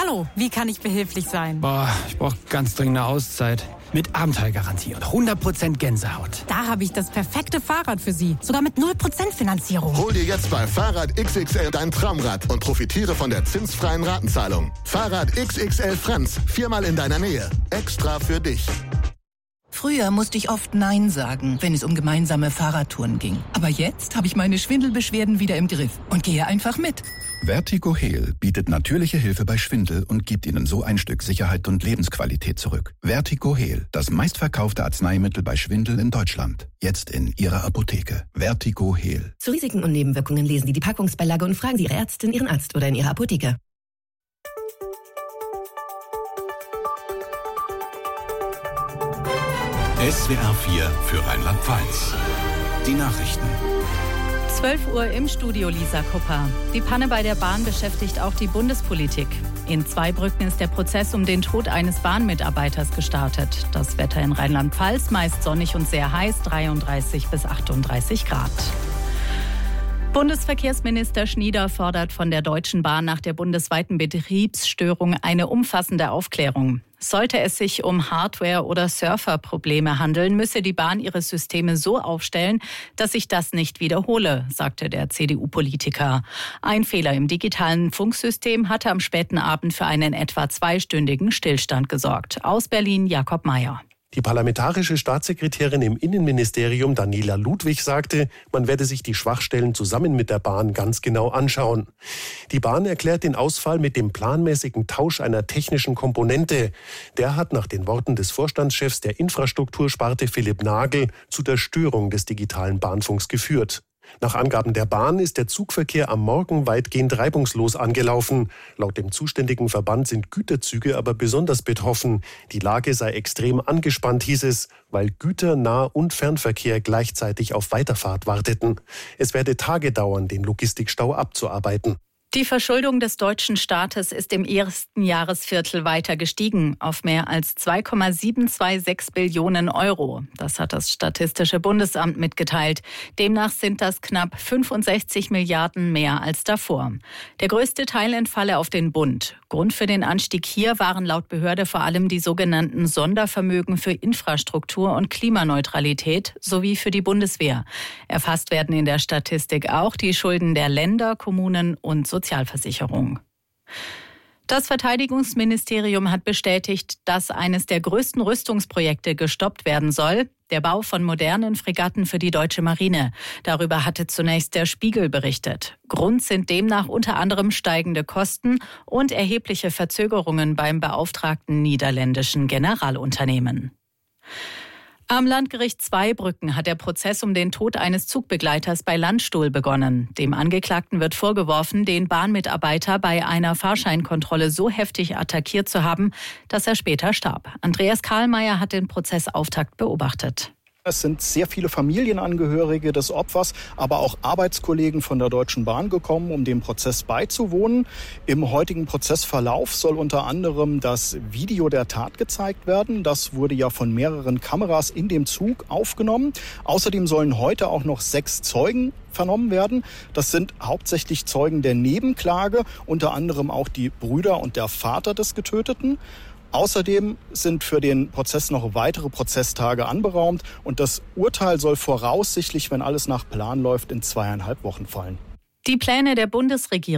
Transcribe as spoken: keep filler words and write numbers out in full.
Hallo, wie kann ich behilflich sein? Boah, ich brauche ganz dringend eine Auszeit. Mit Abenteuergarantie und hundert Prozent Gänsehaut. Da habe ich das perfekte Fahrrad für Sie. Sogar mit null Prozent Finanzierung. Hol dir jetzt bei Fahrrad X X L dein Traumrad und profitiere von der zinsfreien Ratenzahlung. Fahrrad X X L Franz, viermal in deiner Nähe. Extra für dich. Früher musste ich oft Nein sagen, wenn es um gemeinsame Fahrradtouren ging. Aber jetzt habe ich meine Schwindelbeschwerden wieder im Griff und gehe einfach mit. Vertigo Heal bietet natürliche Hilfe bei Schwindel und gibt Ihnen so ein Stück Sicherheit und Lebensqualität zurück. Vertigo Heal, das meistverkaufte Arzneimittel bei Schwindel in Deutschland. Jetzt in Ihrer Apotheke. Vertigo Heal. Zu Risiken und Nebenwirkungen lesen Sie die Packungsbeilage und fragen Sie Ihre Ärztin, Ihren Arzt oder in Ihrer Apotheke. S W R vier für Rheinland-Pfalz. Die Nachrichten. zwölf Uhr im Studio, Lisa Kupper. Die Panne bei der Bahn beschäftigt auch die Bundespolitik. In Zweibrücken ist der Prozess um den Tod eines Bahnmitarbeiters gestartet. Das Wetter in Rheinland-Pfalz meist sonnig und sehr heiß, dreiunddreißig bis achtunddreißig Grad. Bundesverkehrsminister Schnieder fordert von der Deutschen Bahn nach der bundesweiten Betriebsstörung eine umfassende Aufklärung. Sollte es sich um Hardware- oder Surferprobleme handeln, müsse die Bahn ihre Systeme so aufstellen, dass sich das nicht wiederhole, sagte der C D U-Politiker. Ein Fehler im digitalen Funksystem hatte am späten Abend für einen etwa zweistündigen Stillstand gesorgt. Aus Berlin Jakob Mayer. Die parlamentarische Staatssekretärin im Innenministerium Daniela Ludwig sagte, man werde sich die Schwachstellen zusammen mit der Bahn ganz genau anschauen. Die Bahn erklärt den Ausfall mit dem planmäßigen Tausch einer technischen Komponente. Der hat nach den Worten des Vorstandschefs der Infrastruktursparte Philipp Nagel zu der Störung des digitalen Bahnfunks geführt. Nach Angaben der Bahn ist der Zugverkehr am Morgen weitgehend reibungslos angelaufen. Laut dem zuständigen Verband sind Güterzüge aber besonders betroffen. Die Lage sei extrem angespannt, hieß es, weil Güter-, Nah- und Fernverkehr gleichzeitig auf Weiterfahrt warteten. Es werde Tage dauern, den Logistikstau abzuarbeiten. Die Verschuldung des deutschen Staates ist im ersten Jahresviertel weiter gestiegen auf mehr als zwei Komma sieben zwei sechs Billionen Euro. Das hat das Statistische Bundesamt mitgeteilt. Demnach sind das knapp fünfundsechzig Milliarden mehr als davor. Der größte Teil entfalle auf den Bund. Grund für den Anstieg hier waren laut Behörde vor allem die sogenannten Sondervermögen für Infrastruktur und Klimaneutralität sowie für die Bundeswehr. Erfasst werden in der Statistik auch die Schulden der Länder, Kommunen und Sozialversicherung. Das Verteidigungsministerium hat bestätigt, dass eines der größten Rüstungsprojekte gestoppt werden soll, der Bau von modernen Fregatten für die deutsche Marine. Darüber hatte zunächst der Spiegel berichtet. Grund sind demnach unter anderem steigende Kosten und erhebliche Verzögerungen beim beauftragten niederländischen Generalunternehmen. Am Landgericht Zweibrücken hat der Prozess um den Tod eines Zugbegleiters bei Landstuhl begonnen. Dem Angeklagten wird vorgeworfen, den Bahnmitarbeiter bei einer Fahrscheinkontrolle so heftig attackiert zu haben, dass er später starb. Andreas Karlmeier hat den Prozessauftakt beobachtet. Es sind sehr viele Familienangehörige des Opfers, aber auch Arbeitskollegen von der Deutschen Bahn gekommen, um dem Prozess beizuwohnen. Im heutigen Prozessverlauf soll unter anderem das Video der Tat gezeigt werden. Das wurde ja von mehreren Kameras in dem Zug aufgenommen. Außerdem sollen heute auch noch sechs Zeugen vernommen werden. Das sind hauptsächlich Zeugen der Nebenklage, unter anderem auch die Brüder und der Vater des Getöteten. Außerdem sind für den Prozess noch weitere Prozesstage anberaumt und das Urteil soll voraussichtlich, wenn alles nach Plan läuft, in zweieinhalb Wochen fallen. Die Pläne der Bundesregierung